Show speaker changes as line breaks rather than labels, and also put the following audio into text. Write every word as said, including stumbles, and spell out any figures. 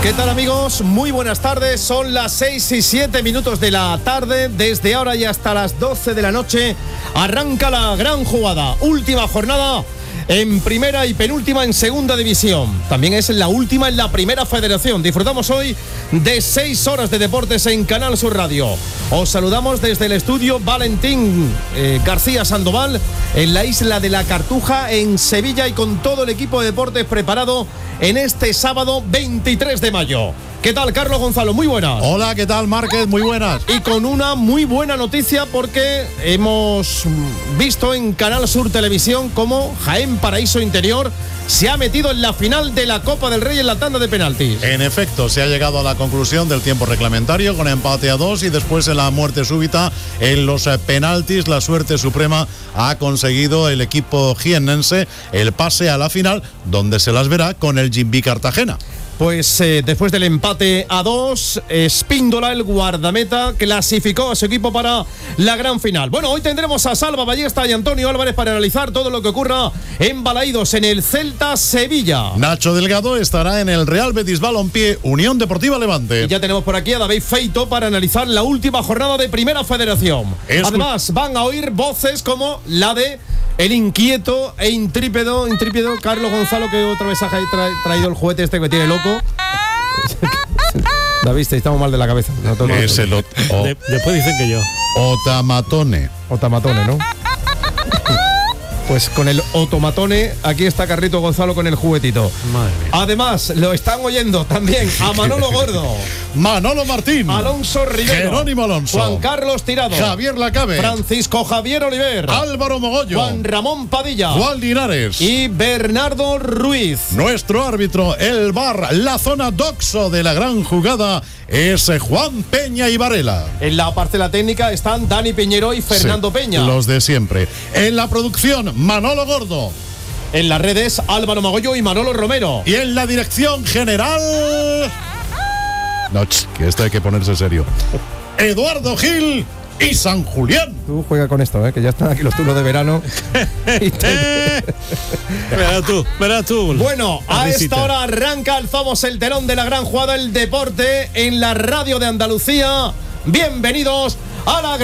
¿Qué tal, amigos? Muy buenas tardes. Son las seis y siete minutos de la tarde. Desde ahora y hasta las doce de la noche arranca la gran jugada. Última jornada en primera y penúltima en segunda división. También es la última en la primera federación. Disfrutamos hoy de seis horas de deportes en Canal Sur Radio. Os saludamos desde el estudio Valentín eh, García Sandoval en la isla de la Cartuja en Sevilla y con todo el equipo de deportes preparado en este sábado veintitrés de mayo. ¿Qué tal, Carlos Gonzalo? Muy buenas.
Hola, ¿qué tal, Márquez? Muy buenas.
Y con una muy buena noticia porque hemos visto en Canal Sur Televisión cómo Jaén Paraíso Interior se ha metido en la final de la Copa del Rey en la tanda de penaltis.
En efecto, se ha llegado a la conclusión del tiempo reglamentario con empate a dos y después en la muerte súbita en los penaltis la suerte suprema ha conseguido el equipo jiennense el pase a la final, donde se las verá con el Jimby Cartagena.
Pues eh, después del empate a dos, Espíndola, el guardameta, clasificó a su equipo para la gran final. Bueno, hoy tendremos a Salva Ballesta y Antonio Álvarez para analizar todo lo que ocurra en Balaídos, en el Celta Sevilla.
Nacho Delgado estará en el Real Betis Balompié Unión Deportiva Levante.
Y ya tenemos por aquí a David Feito para analizar la última jornada de Primera Federación. Escu- Además, van a oír voces como la de el inquieto e intrípido, intrípido Carlos Gonzalo, que otra vez ha tra- traído el juguete este que tiene loco. David, estamos mal de la cabeza. No,
es el ot- o-
de, después dicen que yo.
Otamatone.
Otamatone, ¿no? Pues con el Otomatone, aquí está Carrito Gonzalo con el juguetito.
Madre mía.
Además, lo están oyendo también a Manolo Gordo,
Manolo Martín,
Alonso Rivero,
Jerónimo Alonso,
Juan Carlos Tirado,
Javier Lacabe,
Francisco Javier Oliver,
Álvaro Mogollo,
Juan Ramón Padilla,
Juan Linares
y Bernardo Ruiz.
Nuestro árbitro, el V A R, la zona doxo de la gran jugada, es Juan Peña y Varela.
En la parcela técnica están Dani Piñero y Fernando
Sí,
Peña.
los de siempre. En la producción, Manolo Gordo.
En las redes, Álvaro Magollo y Manolo Romero.
Y en la dirección general... No, ch, que esto hay que ponerse serio. Eduardo Gil y San Julián.
Tú juega con esto, ¿eh? Que ya están aquí los turnos de verano. Y te...
Verás tú, verás tú.
Bueno,
La
a
risita.
esta hora arranca, alzamos el telón de la gran jugada, el deporte en la radio de Andalucía. Bienvenidos a la gran